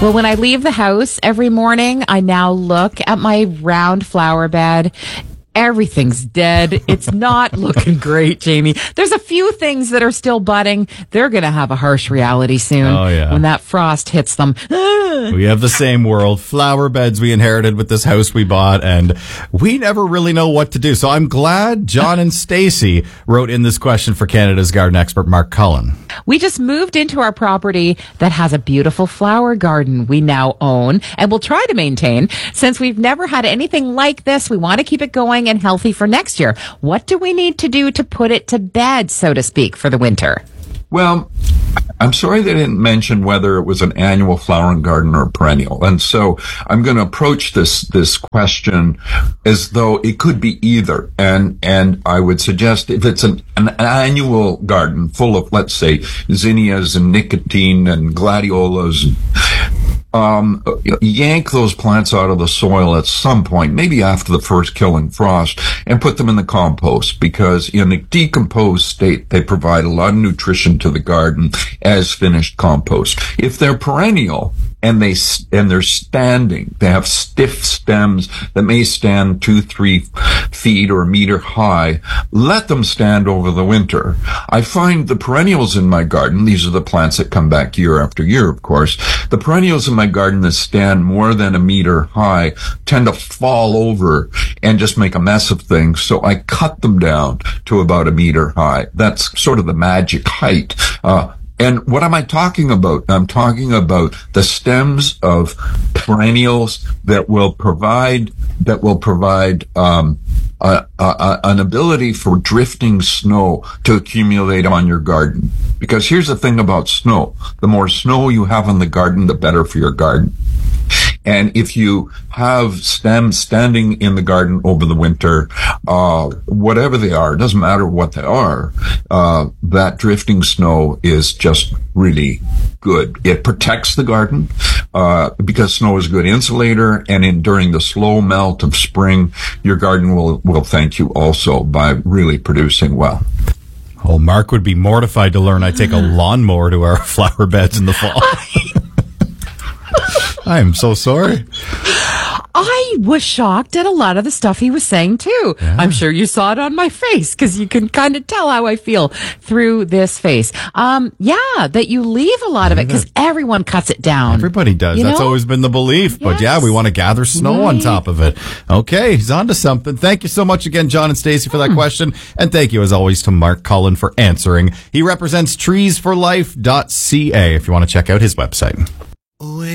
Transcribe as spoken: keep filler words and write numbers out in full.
Well, when I leave the house every morning, I now look at my round flower bed. Everything's dead. It's not looking great, Jamie. There's a few things that are still budding. They're going to have a harsh reality soon. Oh, yeah. When that frost hits them. We have the same world. Flower beds we inherited with this house we bought, and we never really know what to do. So I'm glad John and Stacey wrote in this question for Canada's garden expert, Mark Cullen. We just moved into our property that has a beautiful flower garden we now own and will try to maintain. Since we've never had anything like this, we want to keep it going and healthy for next year. What do we need to do to put it to bed, so to speak, for the winter? Well, I'm sorry they didn't mention whether it was an annual flowering garden or perennial. And so I'm going to approach this, this question as though it could be either. And, and I would suggest if it's an, an annual garden full of, let's say, zinnias and nicotine and gladiolas, Um, yank those plants out of the soil at some point, maybe after the first killing frost, and put them in the compost, because in a decomposed state, they provide a lot of nutrition to the garden as finished compost. If they're perennial, and they, and they're standing, they have stiff stems that may stand two, three feet or a meter high, let them stand over the winter. I find the perennials in my garden, these are the plants that come back year after year, of course, the perennials in my garden that stand more than a meter high tend to fall over and just make a mess of things, so I cut them down to about a meter high. That's sort of the magic height. Uh, And what am I talking about? I'm talking about the stems of perennials that will provide, that will provide, um, a, a, an ability for drifting snow to accumulate on your garden. Because here's the thing about snow. The more snow you have in the garden, the better for your garden. And if you have stems standing in the garden over the winter, uh, whatever they are, it doesn't matter what they are, uh, that drifting snow is just really good. It protects the garden, uh, because snow is a good insulator, and in, during the slow melt of spring, your garden will, will thank you also by really producing well. Oh, Mark would be mortified to learn I take a lawnmower to our flower beds in the fall. I am so sorry. I was shocked at a lot of the stuff he was saying, too. Yeah. I'm sure you saw it on my face, because you can kind of tell how I feel through this face. Um, yeah, that you leave a lot of it, because everyone cuts it down. Everybody does. You That's know? always been the belief. Yes. But yeah, we want to gather snow right on top of it. Okay, he's on to something. Thank you so much again, John and Stacey, for that hmm. question. And thank you, as always, to Mark Cullen for answering. He represents trees for life dot c a if you want to check out his website.